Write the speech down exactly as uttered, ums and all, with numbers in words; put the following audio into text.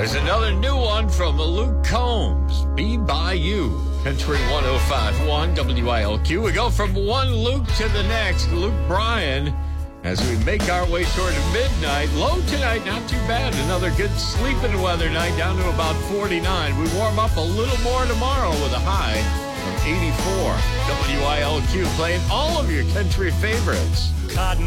There's another new one from Luke Combs, Be By You. Country one oh five point one W I L Q. We go from one Luke to the next, Luke Bryan, as we make our way toward midnight. Low tonight, not too bad. Another good sleeping weather night, down to about forty-nine. We warm up a little more tomorrow with a high of eighty-four. W I L Q playing all of your country favorites. Cotton